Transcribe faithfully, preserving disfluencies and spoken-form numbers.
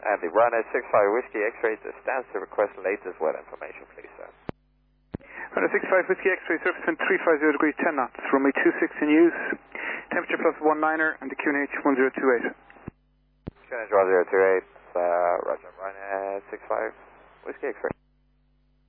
And the Ryanair six five Whiskey X-ray to stands to request latest weather information, please, sir. Ryanair six five Whiskey X-ray, surface wind three five zero degrees, ten knots, runway two six in use, temperature plus one niner, and the Q N H one zero two eight. Q N H one zero two eight, uh, Roger, Ryanair six five Whiskey X-ray.